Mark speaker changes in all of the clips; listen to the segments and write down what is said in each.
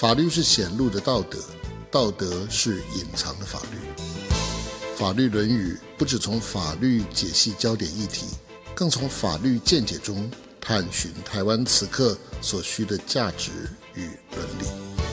Speaker 1: 法律是显露的道德，道德是隐藏的法律。法律论语不只从法律解析焦点议题，更从法律见解中探寻台湾此刻所需的价值与伦理。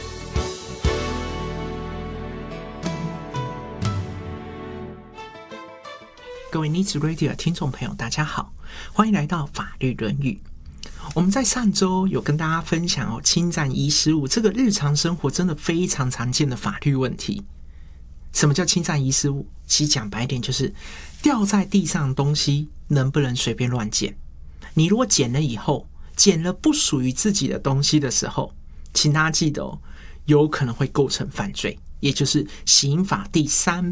Speaker 2: 各位Needs Radio 的听众朋友大家好，欢迎来到法律论语。我们在上周有跟大家分享侵占遗失物这个日常生活真的非常常见的法律问题。什么叫侵占遗失物？其实讲白一点就是掉在地上的东西能不能随便乱捡。你如果捡了以后，捡了不属于自己的东西的时候，请大家记得有可能会构成犯罪，也就是刑法第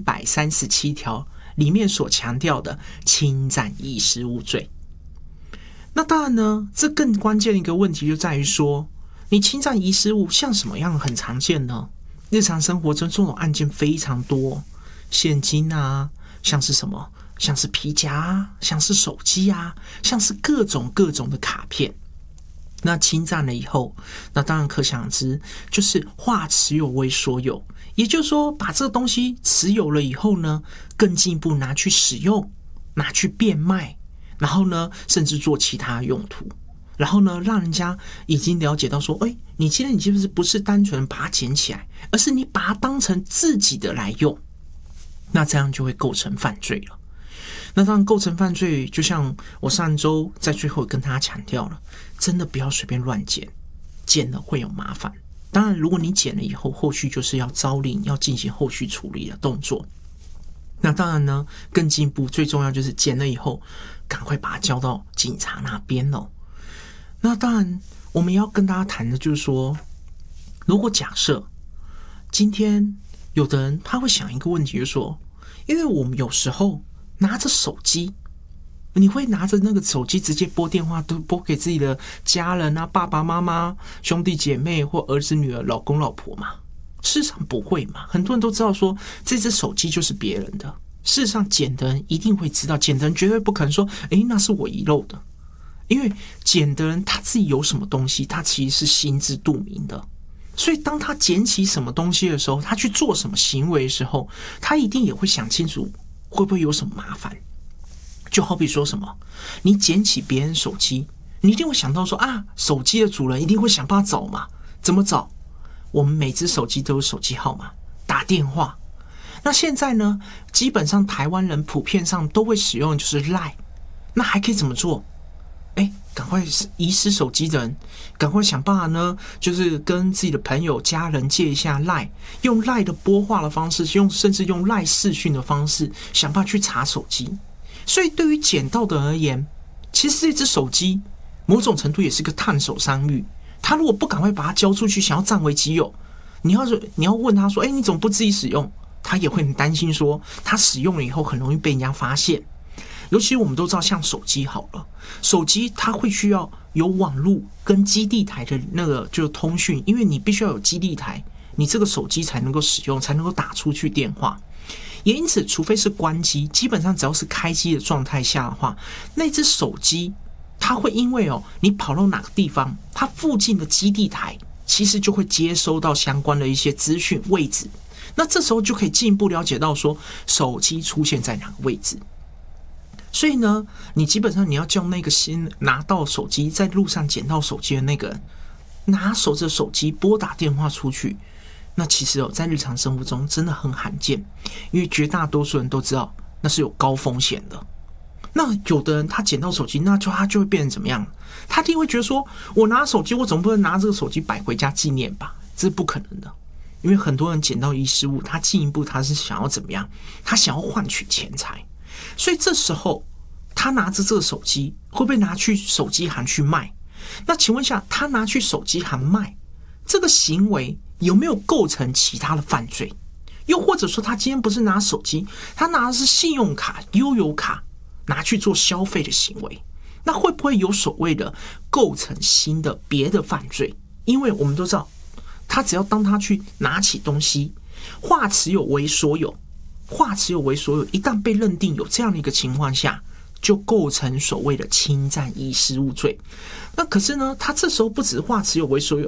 Speaker 2: 337条里面所强调的侵占遗失物罪。那当然呢，这更关键的一个问题就在于说，你侵占遗失物像什么样很常见呢？日常生活中这种案件非常多，现金啊，像是什么，像是皮夹啊，像是手机啊，像是各种的卡片。那侵占了以后，那当然可想而知，就是化持有为所有，也就是说把这个东西持有了以后呢，更进一步拿去使用，拿去变卖，然后呢甚至做其他用途，然后呢让人家已经了解到说，你今天你不是单纯把它捡起来，而是你把它当成自己的来用，那这样就会构成犯罪了。那当然构成犯罪，就像我上周在最后跟大家强调了，真的不要随便乱捡，捡了会有麻烦。当然如果你捡了以后，后续就是要招领，要进行后续处理的动作。那当然呢，更进一步最重要就是捡了以后赶快把它交到警察那边哦。那当然我们要跟大家谈的就是说，如果假设今天有的人他会想一个问题，就是说，因为我们有时候拿着手机，你会拿着那个手机直接拨电话，都拨给自己的家人啊，爸爸妈妈、兄弟姐妹或儿子女儿、老公老婆嘛？事实上不会嘛，很多人都知道说这只手机就是别人的。事实上捡的人一定会知道，捡的人绝对不可能说那是我遗漏的，因为捡的人他自己有什么东西，他其实是心知肚明的。所以当他捡起什么东西的时候，他去做什么行为的时候，他一定也会想清楚会不会有什么麻烦。就好比说什么，你捡起别人手机，你一定会想到说手机的主人一定会想办法找嘛。怎么找？我们每只手机都有手机号码，打电话。那现在呢，基本上台湾人普遍上都会使用的就是 LINE。 那还可以怎么做？赶快遗失手机的人赶快想办法呢，就是跟自己的朋友家人借一下 LINE， 用 LINE 的拨话的方式，甚至用 LINE 视讯的方式想办法去查手机。所以对于捡到的而言，其实这只手机某种程度也是个烫手山芋。他如果不赶快把它交出去，想要占为己有，你要问他说你怎么不自己使用，他也会很担心说他使用了以后很容易被人家发现。尤其我们都知道像手机好了，手机它会需要有网路跟基地台的那个就是通讯，因为你必须要有基地台，你这个手机才能够使用，才能够打出去电话。也因此除非是关机，基本上只要是开机的状态下的话，那只手机它会因为你跑到哪个地方，它附近的基地台其实就会接收到相关的一些资讯位置，那这时候就可以进一步了解到说手机出现在哪个位置。所以呢，你基本上你要叫那个先拿到手机，在路上捡到手机的那个人拿手着手机拨打电话出去，那其实在日常生活中真的很罕见，因为绝大多数人都知道那是有高风险的。那有的人他捡到手机，那他就会变成怎么样？他一定会觉得说，我拿手机，我总不能拿这个手机摆回家纪念吧？这是不可能的，因为很多人捡到遗失物，他进一步他是想要怎么样？他想要换取钱财，所以这时候他拿着这个手机，会不会拿去手机行去卖？那请问一下，他拿去手机行卖，这个行为有没有构成其他的犯罪？又或者说，他今天不是拿手机，他拿的是信用卡、悠游卡，拿去做消费的行为，那会不会有所谓的构成新的别的犯罪？因为我们都知道，他只要当他去拿起东西，化持有为所有，一旦被认定有这样的一个情况下，就构成所谓的侵占遗失物罪。那可是呢，他这时候不只是化持有为所有，